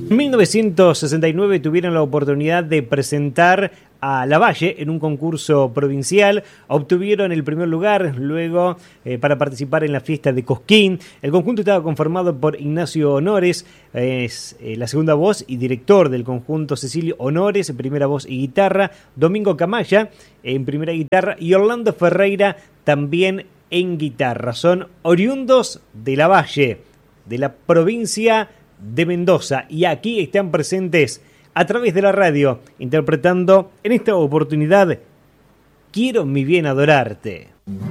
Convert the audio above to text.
1969 tuvieron la oportunidad de presentar a Lavalle en un concurso provincial, obtuvieron el primer lugar, luego para participar en la fiesta de Cosquín. El conjunto estaba conformado por Ignacio Honores, es la segunda voz y director del conjunto, Cecilio Honores, primera voz y guitarra, Domingo Camaya en primera guitarra y Orlando Ferreira también en guitarra. Son oriundos de Lavalle, de la provincia de Mendoza, y aquí están presentes a través de la radio, interpretando en esta oportunidad Quiero mi bien adorarte.